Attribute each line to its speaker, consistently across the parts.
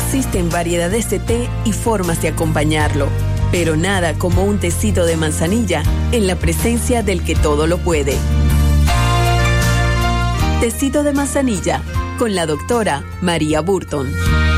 Speaker 1: Existen variedades de té y formas de acompañarlo, pero nada como un tecito de manzanilla en la presencia del que todo lo puede. Tecito de manzanilla con la doctora María Burton.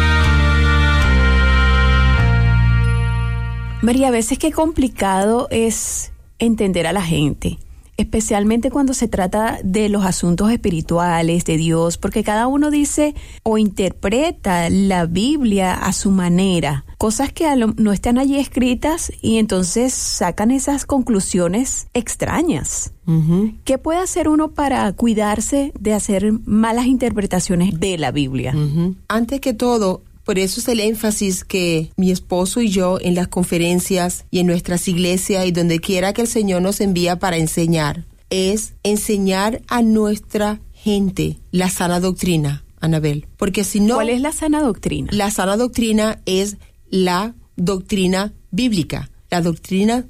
Speaker 2: María, a veces qué complicado es entender a la gente, especialmente cuando se trata de los asuntos espirituales, de Dios, porque cada uno dice o interpreta la Biblia a su manera, cosas que no están allí escritas y entonces sacan esas conclusiones extrañas. Uh-huh. ¿Qué puede hacer uno para cuidarse de hacer malas interpretaciones de la Biblia?
Speaker 3: Uh-huh. Antes que todo, por eso es el énfasis que mi esposo y yo en las conferencias y en nuestras iglesias y donde quiera que el Señor nos envía para enseñar, es enseñar a nuestra gente la sana doctrina, Anabel. Porque si no...
Speaker 2: ¿Cuál es la sana doctrina?
Speaker 3: La sana doctrina es la doctrina bíblica, la doctrina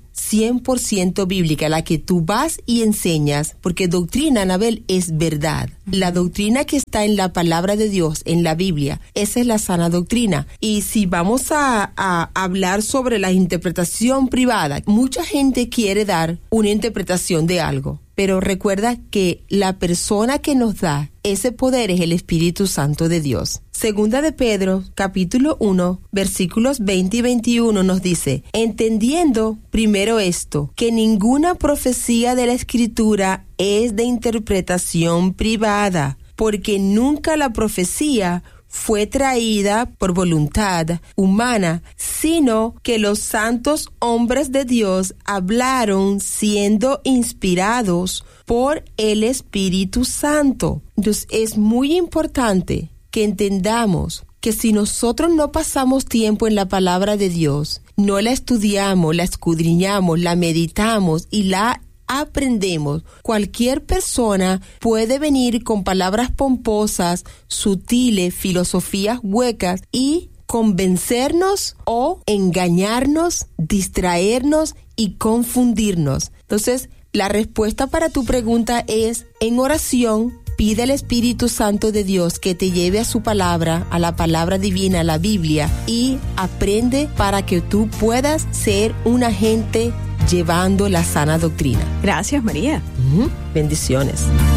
Speaker 3: 100% bíblica, la que tú vas y enseñas, porque doctrina, Anabel, es verdad. La doctrina que está en la palabra de Dios, en la Biblia, esa es la sana doctrina. Y si vamos a hablar sobre la interpretación privada, mucha gente quiere dar una interpretación de algo, pero recuerda que la persona que nos da ese poder es el Espíritu Santo de Dios. Segunda de Pedro, capítulo 1, versículos 20 y 21 nos dice: entendiendo primero esto, que ninguna profecía de la Escritura es de interpretación privada, porque nunca la profecía fue traída por voluntad humana, sino que los santos hombres de Dios hablaron siendo inspirados por el Espíritu Santo. Entonces es muy importante que entendamos que si nosotros no pasamos tiempo en la palabra de Dios, no la estudiamos, la escudriñamos, la meditamos y la aprendemos, cualquier persona puede venir con palabras pomposas, sutiles, filosofías huecas y convencernos o engañarnos, distraernos y confundirnos. Entonces, la respuesta para tu pregunta es: en oración, pide al Espíritu Santo de Dios que te lleve a su palabra, a la palabra divina, a la Biblia, y aprende para que tú puedas ser un agente llevando la sana doctrina.
Speaker 2: Gracias, María.
Speaker 3: Bendiciones.